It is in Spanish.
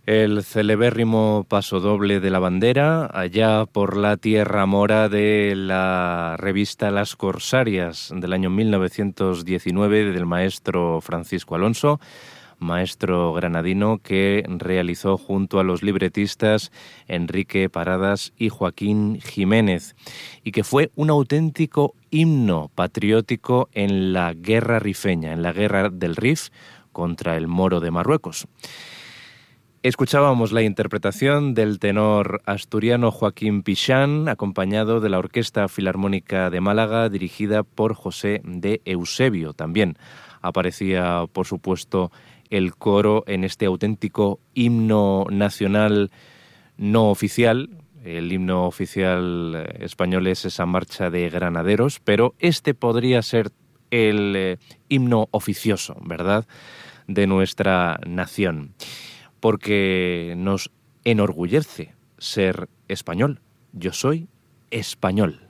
El celebérrimo pasodoble de la bandera, allá por la tierra mora de la revista Las Corsarias del año 1919 del maestro Francisco Alonso, maestro granadino que realizó junto a los libretistas Enrique Paradas y Joaquín Jiménez, y que fue un auténtico himno patriótico en la guerra rifeña, en la guerra del Rif contra el Moro de Marruecos. Escuchábamos la interpretación del tenor asturiano Joaquín Pichán, acompañado de la Orquesta Filarmónica de Málaga, dirigida por José de Eusebio. También aparecía, por supuesto, el coro en este auténtico himno nacional no oficial. El himno oficial español es esa marcha de granaderos, pero este podría ser el himno oficioso, ¿verdad?, de nuestra nación, porque nos enorgullece ser español. Yo soy español.